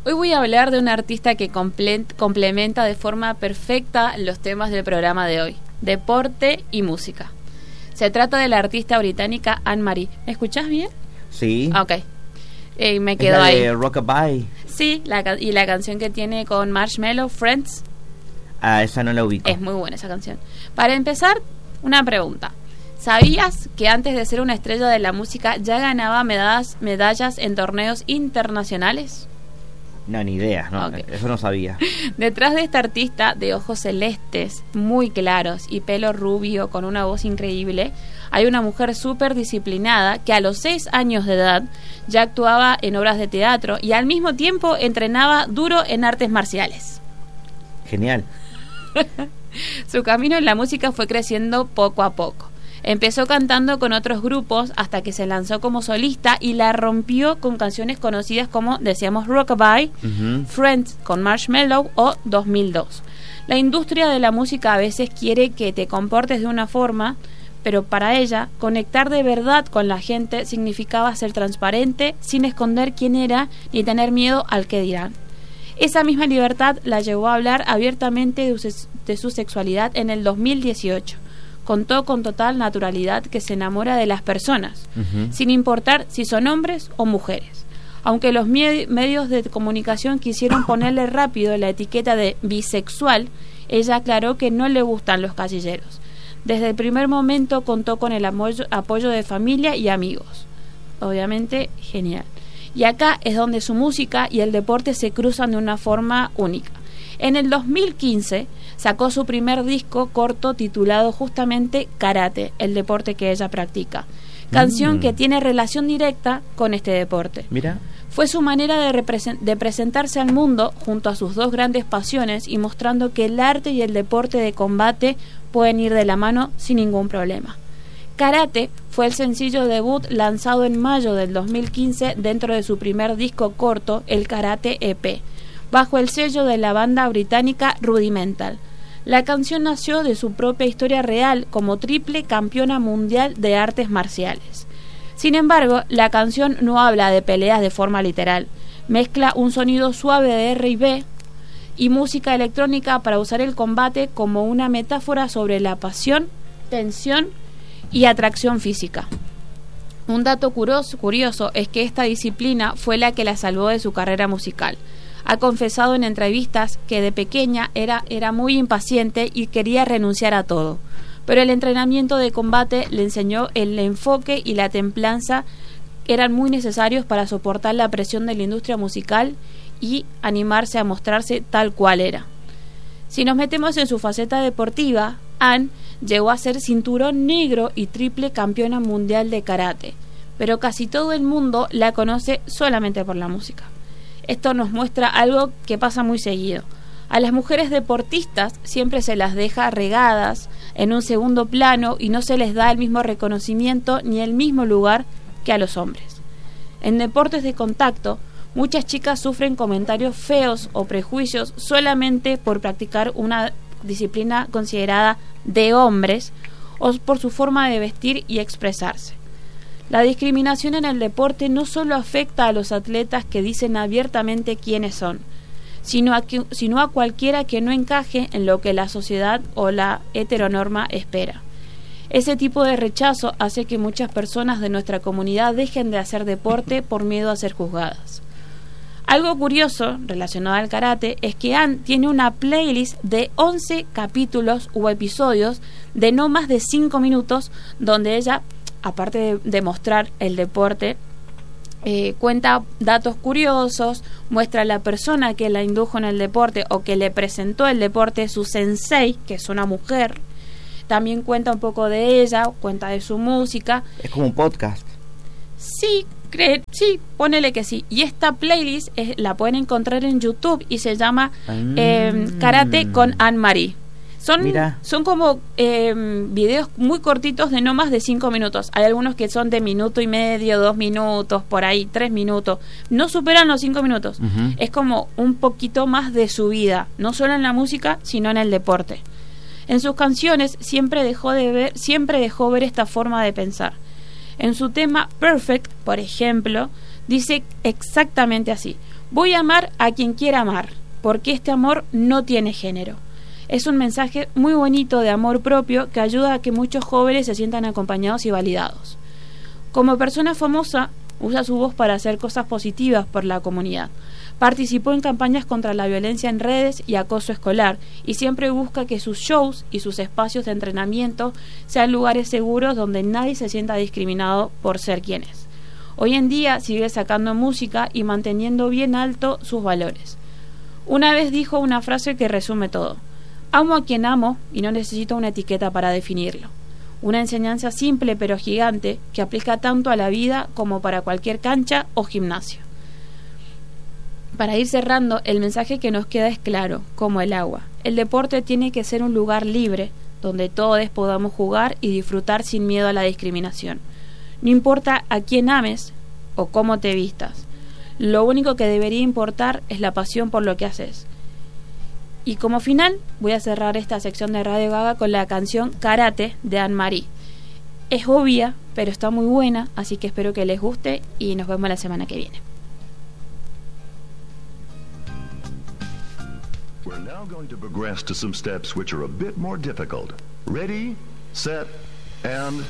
Hoy voy a hablar de una artista que complementa de forma perfecta los temas del programa de hoy, deporte y música. Se trata de la artista británica Anne-Marie. ¿Me escuchás bien? Sí. Ok. Me quedo ahí. De Rockabye. Sí, y la canción que tiene con Marshmello, Friends. Ah, esa no la ubico. Es muy buena esa canción. Para empezar, una pregunta. ¿Sabías que antes de ser una estrella de la música ya ganaba medallas en torneos internacionales? No, ni idea, no, Okay. Eso no sabía. Detrás de esta artista de ojos celestes, muy claros y pelo rubio con una voz increíble, hay una mujer súper disciplinada que a los 6 años de edad ya actuaba en obras de teatro y al mismo tiempo entrenaba duro en artes marciales. Genial. Su camino en la música fue creciendo poco a poco. Empezó cantando con otros grupos hasta que se lanzó como solista y la rompió con canciones conocidas como, decíamos, Rockabye, Friends con Marshmello o 2002. La industria de la música a veces quiere que te comportes de una forma, pero para ella, conectar de verdad con la gente significaba ser transparente, sin esconder quién era ni tener miedo al que dirán. Esa misma libertad la llevó a hablar abiertamente de su sexualidad en el 2018. Contó con total naturalidad que se enamora de las personas, sin importar si son hombres o mujeres. Aunque los medios de comunicación quisieron ponerle rápido la etiqueta de bisexual, ella aclaró que no le gustan los casilleros. Desde el primer momento contó con el apoyo de familia y amigos. Obviamente, genial. Y acá es donde su música y el deporte se cruzan de una forma única. En el 2015 sacó su primer disco corto titulado justamente Karate, el deporte que ella practica. Canción que tiene relación directa con este deporte. Mira. Fue su manera de presentarse al mundo junto a sus dos grandes pasiones y mostrando que el arte y el deporte de combate pueden ir de la mano sin ningún problema. Karate fue el sencillo debut lanzado en mayo del 2015 dentro de su primer disco corto, el Karate EP, bajo el sello de la banda británica Rudimental. La canción nació de su propia historia real como triple campeona mundial de artes marciales. Sin embargo, la canción no habla de peleas de forma literal. Mezcla un sonido suave de R&B y música electrónica para usar el combate como una metáfora sobre la pasión, tensión y atracción física. Un dato curioso es que esta disciplina fue la que la salvó de su carrera musical. Ha confesado en entrevistas que de pequeña era muy impaciente y quería renunciar a todo, pero el entrenamiento de combate le enseñó el enfoque y la templanza eran muy necesarios para soportar la presión de la industria musical y animarse a mostrarse tal cual era. Si nos metemos en su faceta deportiva, Anne llegó a ser cinturón negro y triple campeona mundial de karate, pero casi todo el mundo la conoce solamente por la música. Esto nos muestra algo que pasa muy seguido. A las mujeres deportistas siempre se las deja regadas en un segundo plano y no se les da el mismo reconocimiento ni el mismo lugar que a los hombres. En deportes de contacto, muchas chicas sufren comentarios feos o prejuicios solamente por practicar una disciplina considerada de hombres o por su forma de vestir y expresarse. La discriminación en el deporte no solo afecta a los atletas que dicen abiertamente quiénes son, sino a cualquiera que no encaje en lo que la sociedad o la heteronorma espera. Ese tipo de rechazo hace que muchas personas de nuestra comunidad dejen de hacer deporte por miedo a ser juzgadas. Algo curioso relacionado al karate es que Anne tiene una playlist de 11 capítulos u episodios de no más de 5 minutos donde ella, aparte de mostrar el deporte, cuenta datos curiosos, muestra a la persona que la indujo en el deporte o que le presentó el deporte, su sensei, que es una mujer. También cuenta un poco de ella, cuenta de su música. Es como un podcast. Sí, ponele que sí. Y esta playlist la pueden encontrar en YouTube y se llama Karate con Anne-Marie. Son como videos muy cortitos de no más de 5 minutos. Hay algunos que son de minuto y medio, 2 minutos, por ahí, 3 minutos. No superan los 5 minutos. Es como un poquito más de su vida, no solo en la música, sino en el deporte. En sus canciones siempre dejó ver esta forma de pensar. En su tema Perfect, por ejemplo, Dice exactamente así: voy a amar a quien quiera amar, porque este amor no tiene género. Es un mensaje muy bonito de amor propio que ayuda a que muchos jóvenes se sientan acompañados y validados. Como persona famosa, usa su voz para hacer cosas positivas por la comunidad. Participó en campañas contra la violencia en redes y acoso escolar, y siempre busca que sus shows y sus espacios de entrenamiento sean lugares seguros donde nadie se sienta discriminado por ser quien es. Hoy en día sigue sacando música y manteniendo bien alto sus valores. Una vez dijo una frase que resume todo: amo a quien amo y no necesito una etiqueta para definirlo. Una enseñanza simple pero gigante que aplica tanto a la vida como para cualquier cancha o gimnasio. Para ir cerrando, el mensaje que nos queda es claro, como el agua. El deporte tiene que ser un lugar libre, donde todos podamos jugar y disfrutar sin miedo a la discriminación. No importa a quién ames o cómo te vistas. Lo único que debería importar es la pasión por lo que haces. Y como final, voy a cerrar esta sección de Radio Gaga con la canción Karate de Anne-Marie. Es obvia, pero está muy buena, así que espero que les guste y nos vemos la semana que viene. We're now going to progress to some steps which are a bit more difficult. Ready, set, and